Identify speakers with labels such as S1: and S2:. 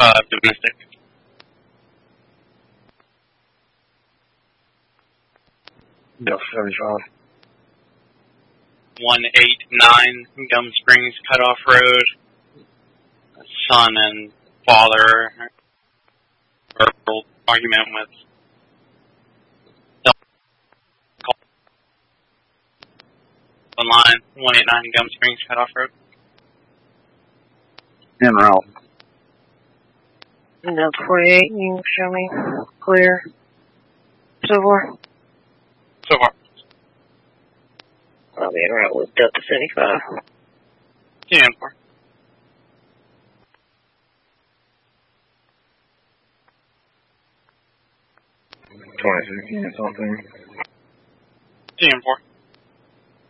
S1: domestic.
S2: Delta 75.
S1: 189 Gum Springs Cutoff Road. Son and father verbal argument with on line 189 Gum Springs Cutoff Road.
S2: En route.
S3: Delta 48, you can show me clear. So far?
S1: So far.
S3: I'll be en route with Delta 75.
S1: 2-4.
S2: Something.
S1: 2-4.